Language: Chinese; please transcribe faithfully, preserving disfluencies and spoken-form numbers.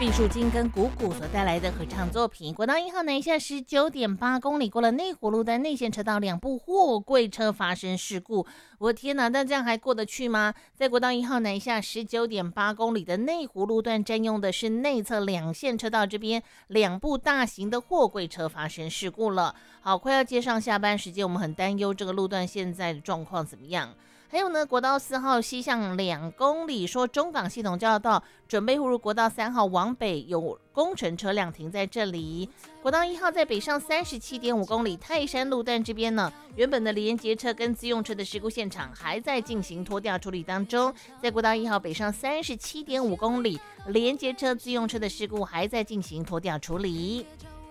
毕淑金跟谷谷所带来的合唱作品。国道一号南下十九点八公里，过了内湖路段内线车道，两部货柜车发生事故。我天哪，那这样还过得去吗？在国道一号南下十九点八公里的内湖路段，占用的是内侧两线车道，这边两部大型的货柜车发生事故了。好，快要接上下班时间，我们很担忧这个路段现在的状况怎么样。还有呢，国道四号西向两公里，说中港系统交道准备进入国道三号往北，有工程车辆停在这里。国道一号在北上三十七点五公里，泰山路段这边呢，原本的连接车跟自用车的事故现场还在进行拖吊处理当中。在国道一号北上三十七点五公里，连接车自用车的事故还在进行拖吊处理。